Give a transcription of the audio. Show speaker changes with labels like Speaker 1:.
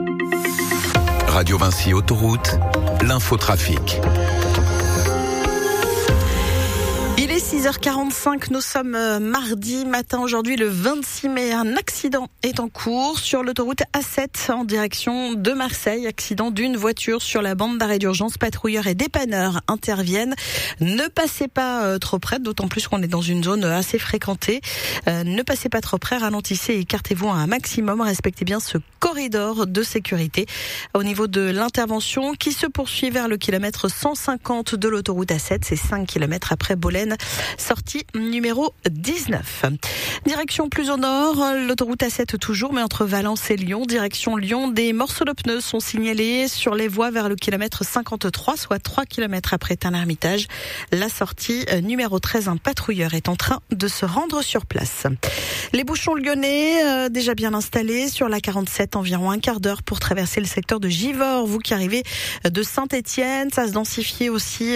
Speaker 1: Radio Vinci Autoroute, l'infotrafic.
Speaker 2: Il est 6h45, nous sommes mardi matin aujourd'hui le 26 mai. Un accident est en cours sur l'autoroute A7 en direction de Marseille. Accident d'une voiture sur la bande d'arrêt d'urgence. Patrouilleurs et dépanneurs interviennent. Ne passez pas trop près, d'autant plus qu'on est dans une zone assez fréquentée. Ne passez pas trop près, ralentissez et écartez-vous un maximum. Respectez bien ce corridor de sécurité. Au niveau de l'intervention qui se poursuit vers le kilomètre 150 de l'autoroute A7, c'est 5 km après Bolène, sortie numéro 19. Direction plus au nord, l'autoroute A7 toujours, mais entre Valence et Lyon, direction Lyon, des morceaux de pneus sont signalés sur les voies vers le kilomètre 53, soit 3 km après Tain-l'Hermitage. La sortie numéro 13, un patrouilleur est en train de se rendre sur place. Les bouchons lyonnais, déjà bien installés sur la 47, environ un quart d'heure pour traverser le secteur de Givors. Vous qui arrivez de Saint-Étienne, ça se densifie aussi